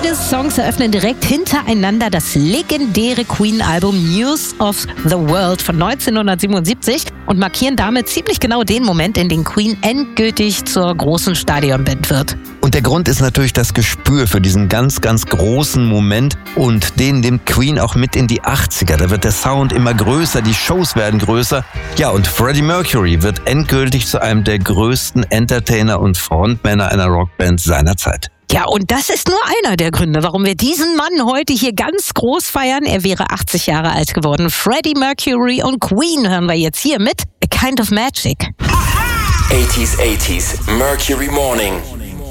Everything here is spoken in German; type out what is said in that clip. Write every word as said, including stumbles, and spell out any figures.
Beide Songs eröffnen direkt hintereinander das legendäre Queen-Album News of the World von neunzehnhundertsiebenundsiebzig und markieren damit ziemlich genau den Moment, in dem Queen endgültig zur großen Stadionband wird. Und der Grund ist natürlich das Gespür für diesen ganz, ganz großen Moment und den nimmt Queen auch mit in die achtziger. Da wird der Sound immer größer, die Shows werden größer. Ja, und Freddie Mercury wird endgültig zu einem der größten Entertainer und Frontmänner einer Rockband seiner Zeit. Ja, und das ist nur einer der Gründe, warum wir diesen Mann heute hier ganz groß feiern. Er wäre achtzig Jahre alt geworden. Freddie Mercury und Queen hören wir jetzt hier mit A Kind of Magic. eighties eighties Mercury Morning.